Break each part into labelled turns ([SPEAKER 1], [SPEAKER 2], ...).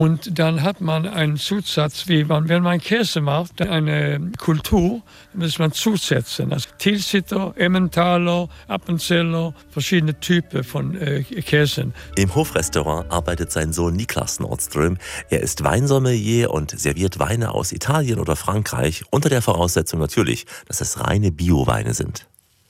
[SPEAKER 1] Und dann hat man einen Zusatz, wenn man Käse macht, eine Kultur, muss man zusetzen. Also Tilsiter, Emmentaler, Appenzeller, verschiedene Typen von Käsen.
[SPEAKER 2] Im Hofrestaurant arbeitet sein Sohn Niklas Nordström. Er ist Weinsommelier und serviert Weine aus Italien oder Frankreich, unter der Voraussetzung natürlich, dass es reine Bioweine sind.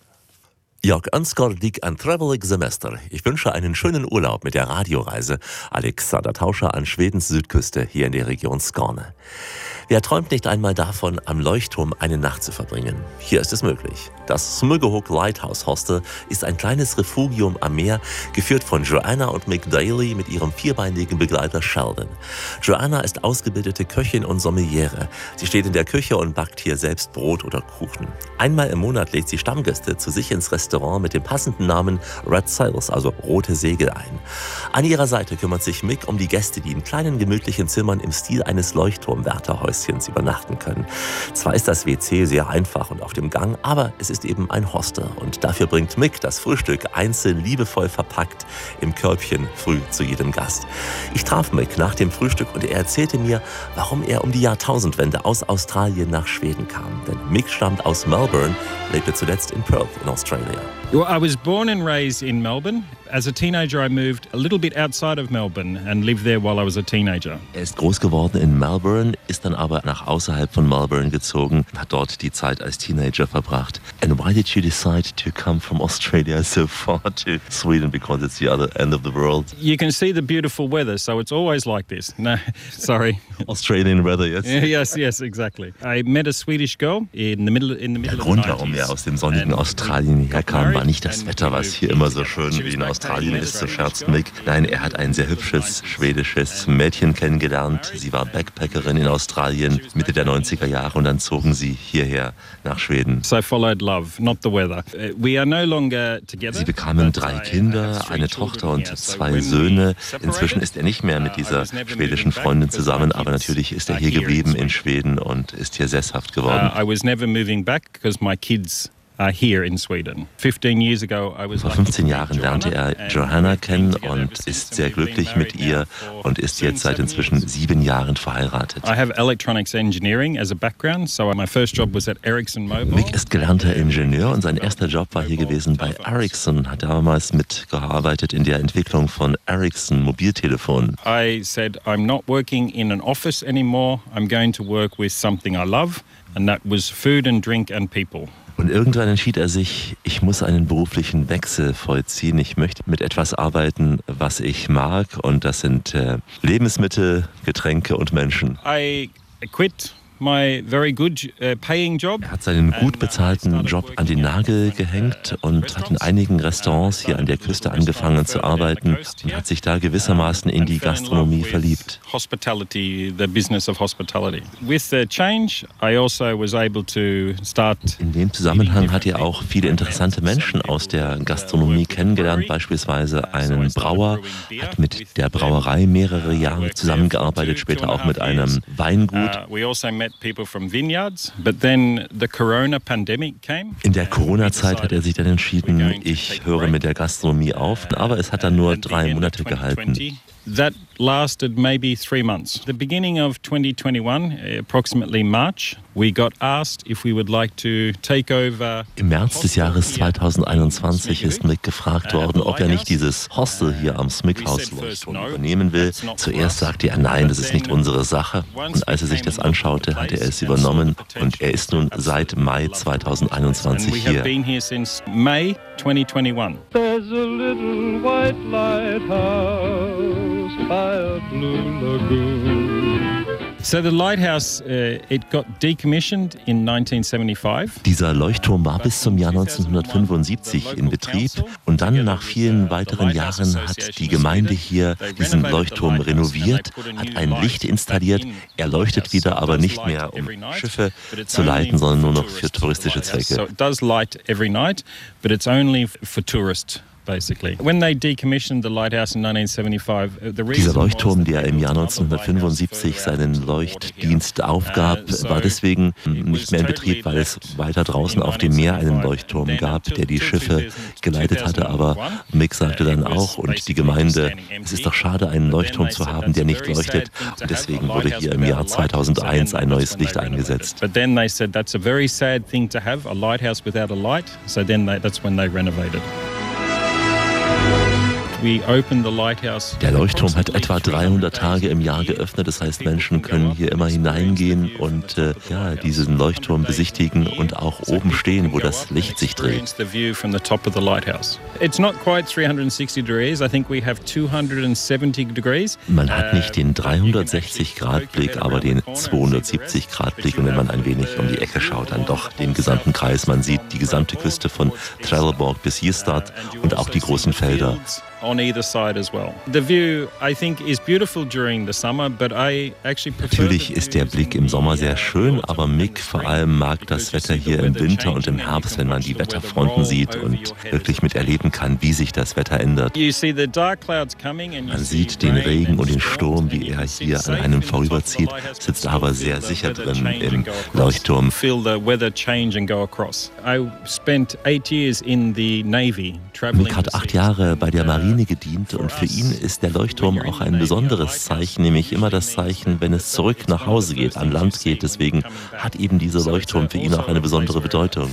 [SPEAKER 2] Jag önskar dig ein trevelig Semester. Ich wünsche einen schönen Urlaub mit der Radioreise. Alexander Tauscher an Schwedens Südküste, hier in der Region Skåne. Wer träumt nicht einmal davon, am Leuchtturm eine Nacht zu verbringen? Hier ist es möglich. Das Smugahogg Lighthouse Hostel ist ein kleines Refugium am Meer, geführt von Joanna und Mick Daly mit ihrem vierbeinigen Begleiter Sheldon. Joanna ist ausgebildete Köchin und Sommeliere. Sie steht in der Küche und backt hier selbst Brot oder Kuchen. Einmal im Monat lädt sie Stammgäste zu sich ins Restaurant mit dem passenden Namen Red Sails, also rote Segel, ein. An ihrer Seite kümmert sich Mick um die Gäste, die in kleinen gemütlichen Zimmern im Stil eines Leuchtturmwärterhäuschens übernachten können. Zwar ist das WC sehr einfach und auf dem Gang, aber es ist eben ein Hostel und dafür bringt Mick das Frühstück einzeln liebevoll verpackt im Körbchen früh zu jedem Gast. Ich traf Mick nach dem Frühstück und er erzählte mir, warum er um die Jahrtausendwende aus Australien nach Schweden kam. Denn Mick stammt aus Melbourne, lebte zuletzt in Perth in Australia.
[SPEAKER 3] Well, I was born and raised in Melbourne. As a teenager, I moved a little bit outside of Melbourne and lived there while I was a teenager.
[SPEAKER 2] Er ist groß geworden in Melbourne, ist dann aber nach außerhalb von Melbourne gezogen, hat dort die Zeit als Teenager verbracht. And why did you decide to come from Australia so far to Sweden, because it's the other end of the world?
[SPEAKER 3] You can see the beautiful weather, so it's always like this. No, sorry.
[SPEAKER 2] Australian weather, yes.
[SPEAKER 3] Yes, exactly. I met a Swedish girl in the middle
[SPEAKER 2] Der
[SPEAKER 3] of
[SPEAKER 2] Grund,
[SPEAKER 3] the 90s.
[SPEAKER 2] warum er aus dem sonnigen Australien herkam, war nicht das Wetter, was hier immer so schön wie in Australien ist, so scherzt Mick. Nein, er hat ein sehr hübsches schwedisches Mädchen kennengelernt. Sie war Backpackerin in Australien Mitte der 90er Jahre und dann zogen sie hierher nach Schweden.
[SPEAKER 3] So I followed love, not the weather. We are no longer together.
[SPEAKER 2] Sie bekamen 3 Kinder, eine Tochter und 2 Söhne. Inzwischen ist er nicht mehr mit dieser schwedischen Freundin zusammen, aber natürlich ist er hier geblieben in Schweden und ist hier sesshaft geworden.
[SPEAKER 3] I was never moving back because my kids are here in Sweden. 15 years ago, I was
[SPEAKER 2] Vor 15 Jahren lernte er Johanna kennen und ist sehr glücklich mit ihr und ist jetzt seit inzwischen 7 Jahren verheiratet.
[SPEAKER 3] I have electronics engineering as a background, so my first job was at Ericsson Mobile.
[SPEAKER 2] Mick ist gelernter Ingenieur und sein erster Job war hier gewesen bei Ericsson, hat damals mitgearbeitet in der Entwicklung von Ericsson Mobiltelefonen.
[SPEAKER 3] I said, I'm not working in an office anymore. I'm going to work with something I love, and that was food and drink and people.
[SPEAKER 2] Und irgendwann entschied er sich, ich muss einen beruflichen Wechsel vollziehen. Ich möchte mit etwas arbeiten, was ich mag. Und das sind Lebensmittel, Getränke und Menschen.
[SPEAKER 3] I quit my very good paying job.
[SPEAKER 2] Er hat seinen gut bezahlten Job an den Nagel gehängt und hat in einigen Restaurants hier an der Küste angefangen zu arbeiten und hat sich da gewissermaßen in die Gastronomie verliebt.
[SPEAKER 3] Hospitality, the business of hospitality. With the change, I also was able to start.
[SPEAKER 2] In dem Zusammenhang hat er auch viele interessante Menschen aus der Gastronomie kennengelernt, beispielsweise einen Brauer, hat mit der Brauerei mehrere Jahre zusammengearbeitet, später auch mit einem Weingut.
[SPEAKER 3] We also met people from vineyards, but then the corona pandemic came.
[SPEAKER 2] In der Corona-Zeit hat er sich dann entschieden, ich höre mit der Gastronomie auf, aber es hat dann nur 3 Monate gehalten.
[SPEAKER 3] That lasted maybe 3 months. The beginning of 2021, approximately March, we got asked if we would like to take over.
[SPEAKER 2] Im März des Jahres 2021 ist Mick gefragt worden, ob er nicht dieses Hostel hier am Smighaus Leuchtturm übernehmen will. Zuerst sagte er, nein, das ist nicht unsere Sache. Und als er sich das anschaute, hat er es übernommen und er ist nun seit Mai 2021 hier.
[SPEAKER 3] May 2021.
[SPEAKER 4] There's a little white lighthouse by a blue lagoon.
[SPEAKER 3] So the lighthouse, it got decommissioned in 1975.
[SPEAKER 2] Dieser Leuchtturm war bis zum Jahr 1975 in Betrieb und dann nach vielen weiteren Jahren hat die Gemeinde hier diesen Leuchtturm renoviert, hat ein Licht installiert. Er leuchtet wieder, aber nicht mehr, um Schiffe zu leiten, sondern nur noch für touristische Zwecke.
[SPEAKER 3] So it does light every night, but it's only for tourists basically. When they decommissioned the lighthouse in 1975, the reason
[SPEAKER 2] Dieser Leuchtturm, der im Jahr 1975 seinen Leuchtdienst aufgab, war deswegen nicht mehr in Betrieb, weil es weiter draußen auf dem Meer einen Leuchtturm gab, der die Schiffe geleitet hatte. Aber Mick sagte dann auch, und die Gemeinde, es ist doch schade, einen Leuchtturm zu haben, der nicht leuchtet. Und deswegen wurde hier im Jahr 2001 ein neues Licht eingesetzt.
[SPEAKER 3] But then they said that's a very sad thing to have, a lighthouse without a light. So then that's when they renovated. Der Leuchtturm hat etwa 300 Tage im Jahr geöffnet. Das heißt, Menschen können hier immer hineingehen und diesen Leuchtturm besichtigen und auch oben stehen, wo das Licht sich dreht. Man hat nicht den 360-Grad-Blick, aber den 270-Grad-Blick. Und wenn man ein wenig um die Ecke schaut, dann doch den gesamten Kreis. Man sieht die gesamte Küste von Trelleborg bis Ystad und auch die großen Felder. On either side as well. The view, I think, is beautiful during the summer, but I actually prefer.
[SPEAKER 2] Natürlich ist der Blick im Sommer sehr schön, aber Mick vor allem mag das Wetter hier im Winter und im Herbst, wenn man die Wetterfronten sieht und wirklich miterleben kann, wie sich das Wetter ändert. Man sieht den Regen und den Sturm, wie er hier an einem vorüberzieht, sitzt aber sehr sicher drin im Leuchtturm. Mick hat 8 Jahre bei der Marine gedient und für ihn ist der Leuchtturm auch ein besonderes Zeichen, nämlich immer das Zeichen, wenn es zurück nach Hause geht, an Land geht. Deswegen hat eben dieser Leuchtturm für ihn auch eine besondere Bedeutung.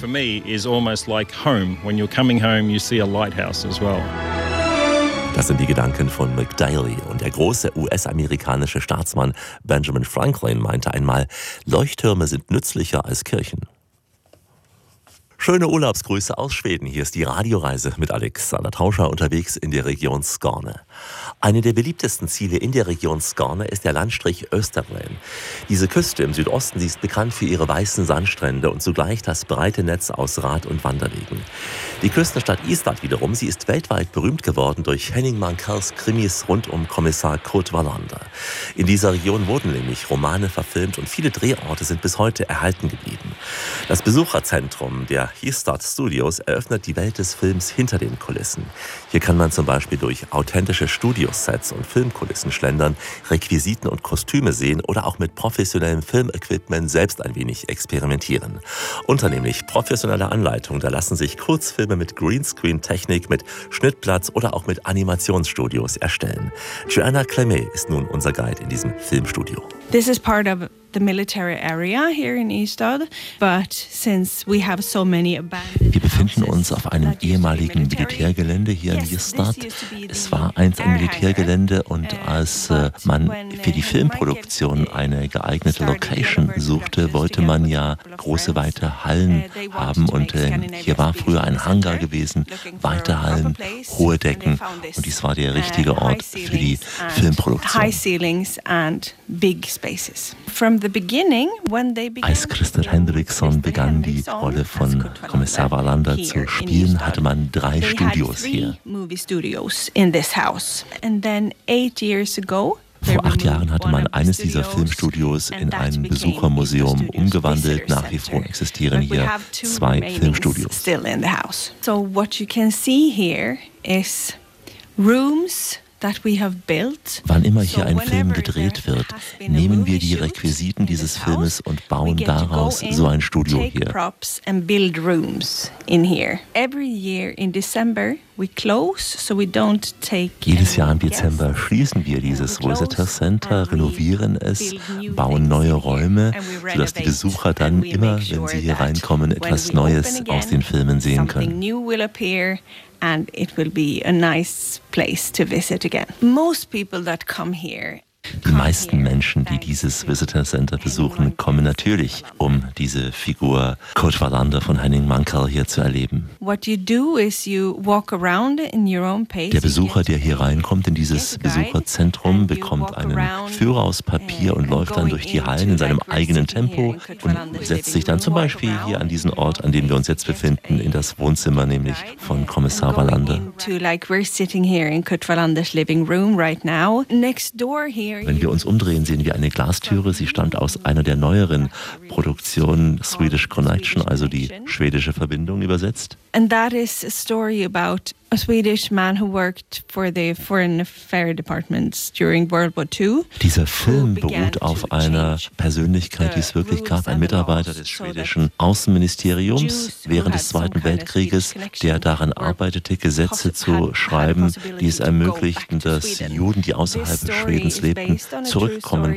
[SPEAKER 2] Das sind die Gedanken von Mick Daly. Und der große US-amerikanische Staatsmann Benjamin Franklin meinte einmal, Leuchttürme sind nützlicher als Kirchen. Schöne Urlaubsgrüße aus Schweden. Hier ist die Radioreise mit Alexander Tauscher unterwegs in der Region Skåne. Eine der beliebtesten Ziele in der Region Skåne ist der Landstrich Österlen. Diese Küste im Südosten, sie ist bekannt für ihre weißen Sandstrände und zugleich das breite Netz aus Rad- und Wanderwegen. Die Küstenstadt Ystad wiederum, sie ist weltweit berühmt geworden durch Henning Mankells Krimis rund um Kommissar Kurt Wallander. In dieser Region wurden nämlich Romane verfilmt und viele Drehorte sind bis heute erhalten geblieben. Das Besucherzentrum der Ystad Studios eröffnet die Welt des Films hinter den Kulissen. Hier kann man zum Beispiel durch authentische Studiosets und Filmkulissen schlendern, Requisiten und Kostüme sehen oder auch mit professionellem Filmequipment selbst ein wenig experimentieren. Unter nämlich professioneller Anleitung, da lassen sich Kurzfilme mit Greenscreen-Technik, mit Schnittplatz oder auch mit Animationsstudios erstellen. Joanna Clemé ist nun unser Guide in diesem Filmstudio.
[SPEAKER 5] This is part of the military area here in Ystad, but since we have so many abandoned
[SPEAKER 2] Wir befinden uns auf einem ehemaligen Militärgelände hier in Ystad. Es war einst ein Militärgelände und als man für die Filmproduktion eine geeignete Location suchte, wollte man ja große, weite Hallen haben und hier war früher ein Hangar gewesen, weite Hallen, hohe Decken und dies war der richtige Ort für die Filmproduktion.
[SPEAKER 5] High ceilings and big spaces. From the beginning, when they began
[SPEAKER 2] Als Christer Henriksson begann, die Rolle von Kommissar Wallander zu spielen, hatte man 3 Studios hier. Vor 8 Jahren hatte man eines dieser Filmstudios in ein Besuchermuseum umgewandelt. Nach wie vor existieren hier 2 Filmstudios.
[SPEAKER 5] So what you can see here is rooms that we have built.
[SPEAKER 2] Wann immer hier ein Film gedreht wird, nehmen wir die Requisiten dieses Filmes und bauen daraus so ein Studio hier. Jedes Jahr im Dezember schließen wir dieses Visitor Center, renovieren es, bauen neue Räume, sodass die Besucher dann immer, wenn sie hier reinkommen, etwas Neues aus den Filmen sehen können.
[SPEAKER 5] And it will be a nice place to visit again. Most people that come here
[SPEAKER 2] Die meisten Menschen, die dieses Visitor Center besuchen, kommen natürlich, um diese Figur Kurt Wallander von Henning Mankell hier zu erleben. Der Besucher, der hier reinkommt in dieses Besucherzentrum, bekommt einen Führer aus Papier und läuft dann durch die Hallen in seinem eigenen Tempo und setzt sich dann zum Beispiel hier an diesen Ort, an dem wir uns jetzt befinden, in das Wohnzimmer nämlich von Kommissar Wallander. Wenn wir uns umdrehen, sehen wir eine Glastüre. Sie stammt aus einer der neueren Produktionen, Swedish Connection, also die schwedische Verbindung übersetzt.
[SPEAKER 5] And that is a story about a Swedish man who worked for the Foreign Affairs Departments during World War II.
[SPEAKER 3] Dieser Film beruht auf einer Persönlichkeit, die es wirklich gab, ein Mitarbeiter des schwedischen Außenministeriums während des Zweiten Weltkrieges, der daran arbeitete, Gesetze zu schreiben, die es ermöglichten, dass Juden, die außerhalb Schwedens lebten, zurückkommen